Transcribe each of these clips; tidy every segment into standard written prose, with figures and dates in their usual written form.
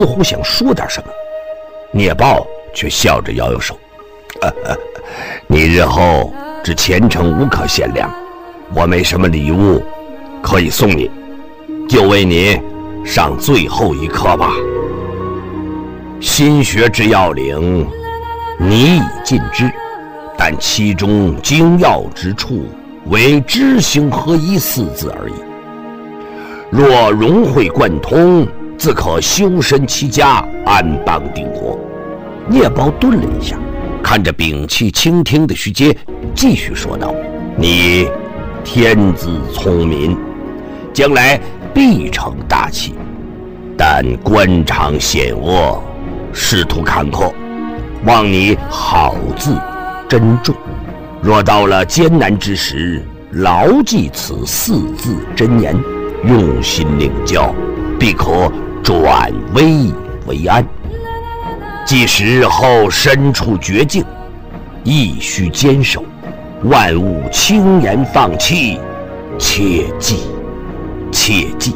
似乎想说点什么，聂豹却笑着摇摇手：“你日后之前程无可限量，我没什么礼物可以送你，就为你上最后一课吧。心学之要领，你已尽知，但其中精要之处，为知行合一4字而已。若融会贯通，自可修身齐家，安邦定国。”聂豹顿了一下，看着屏气倾听的徐阶，继续说道：“你天资聪明，将来必成大器，但官场险恶，仕途坎坷，望你好自珍重。若到了艰难之时，牢记此4字真言，用心领教，必可转危为安。即使日后身处绝境，亦须坚守，万勿轻言放弃，切记切记。”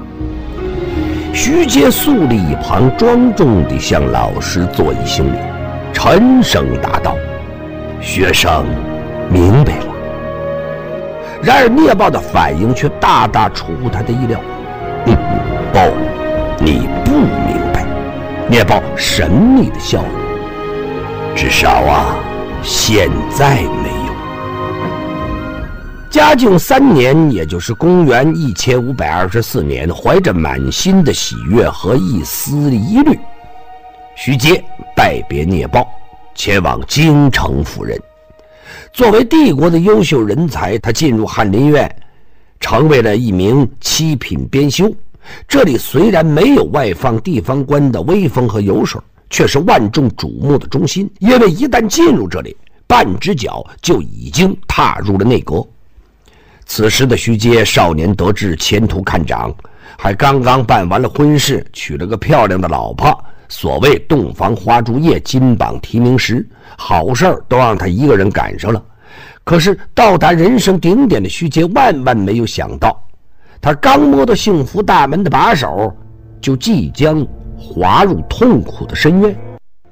徐阶肃立一旁，庄重地向老师作揖行礼，沉声答道：“学生明白了。”然而聂豹的反应却大大出乎他的意料。不，你不明白。聂豹神秘地笑了，至少啊，现在没有。嘉靖3年，也就是公元1524年，怀着满心的喜悦和一丝疑虑，徐阶拜别聂豹，前往京城赴任。作为帝国的优秀人才，他进入翰林院，成为了一名7品编修。这里虽然没有外放地方官的威风和油水，却是万众瞩目的中心，因为一旦进入这里，半只脚就已经踏入了内阁。此时的徐阶少年得志，前途看涨，还刚刚办完了婚事，娶了个漂亮的老婆。所谓洞房花烛夜，金榜题名时，好事都让他一个人赶上了。可是到达人生顶点的徐阶万万没有想到，他刚摸到幸福大门的把手，就即将滑入痛苦的深渊。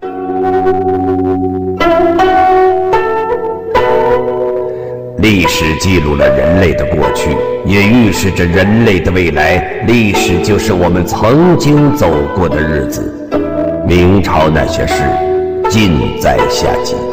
历史记录了人类的过去，也预示着人类的未来。历史就是我们曾经走过的日子。明朝那些事，尽在下集。